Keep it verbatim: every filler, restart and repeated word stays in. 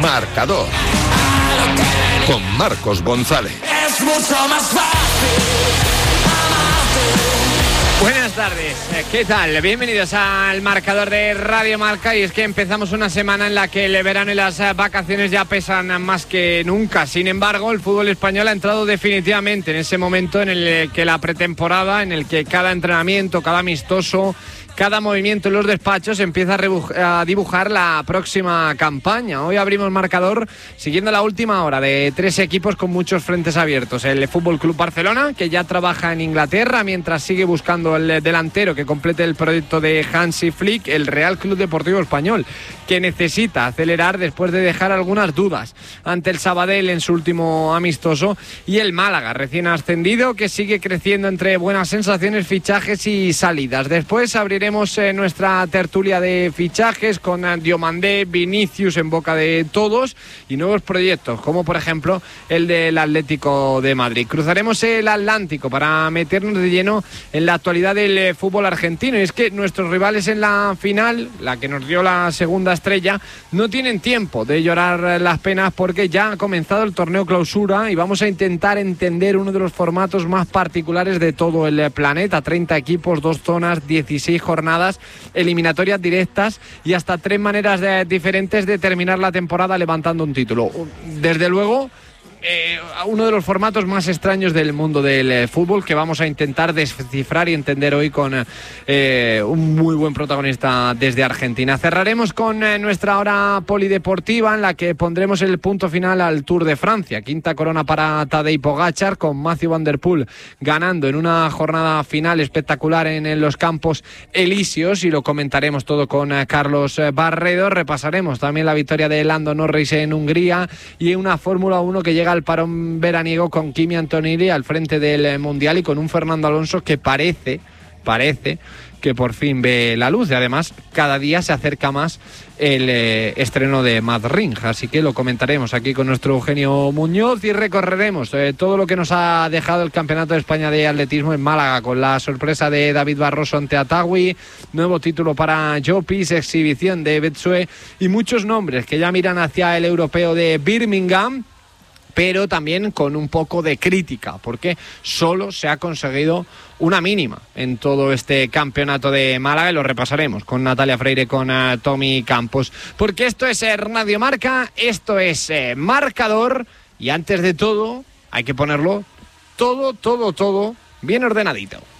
Marcador con Marcos González. Es mucho más fácil. Buenas tardes, ¿qué tal? Bienvenidos al Marcador de Radio Marca. Y es que empezamos una semana en la que el verano y las vacaciones ya pesan más que nunca. Sin embargo, el fútbol español ha entrado definitivamente en ese momento en el que la pretemporada, en el que cada entrenamiento, cada amistoso, cada movimiento en los despachos empieza a dibujar la próxima campaña. Hoy abrimos Marcador siguiendo la última hora de tres equipos con muchos frentes abiertos. El F C Barcelona, que ya trabaja en Inglaterra mientras sigue buscando el delantero que complete el proyecto de Hansi Flick. El Real Club Deportivo Español, que necesita acelerar después de dejar algunas dudas ante el Sabadell en su último amistoso. Y el Málaga, recién ascendido, que sigue creciendo entre buenas sensaciones, fichajes y salidas. Después abriremos eh, nuestra tertulia de fichajes con Diomandé, Vinicius en boca de todos y nuevos proyectos, como por ejemplo el del Atlético de Madrid. Cruzaremos el Atlántico para meternos de lleno en la actualidad del eh, fútbol argentino. Y es que nuestros rivales en la final, la que nos dio la segunda estrella, no tienen tiempo de llorar las penas porque ya ha comenzado el torneo clausura y vamos a intentar entender uno de los formatos más particulares de todo el planeta. treinta equipos, dos zonas, dieciséis jornadas, eliminatorias directas y hasta tres maneras de, diferentes de terminar la temporada levantando un título. Desde luego, Eh, uno de los formatos más extraños del mundo del eh, fútbol, que vamos a intentar descifrar y entender hoy con eh, un muy buen protagonista desde Argentina. Cerraremos con eh, nuestra hora polideportiva, en la que pondremos el punto final al Tour de Francia. Quinta corona para Tadej Pogačar, con Mathieu van der Poel ganando en una jornada final espectacular en, en los Campos Elíseos, y lo comentaremos todo con eh, Carlos Barredo. Repasaremos también la victoria de Lando Norris en Hungría y una Fórmula uno que llega al parón veraniego con Kimi Antonelli al frente del Mundial y con un Fernando Alonso que parece, parece que por fin ve la luz. Y además cada día se acerca más el eh, estreno de Mad Ring, así que lo comentaremos aquí con nuestro Eugenio Muñoz y recorreremos eh, todo lo que nos ha dejado el Campeonato de España de Atletismo en Málaga, con la sorpresa de David Barroso ante Atagui, nuevo título para Llopis, exhibición de Betsue y muchos nombres que ya miran hacia el europeo de Birmingham, pero también con un poco de crítica, porque solo se ha conseguido una mínima en todo este campeonato de Málaga, y lo repasaremos con Natalia Freire, con uh, Tommy Campos, porque esto es eh, Radio Marca, esto es eh, Marcador, y antes de todo hay que ponerlo todo, todo, todo bien ordenadito.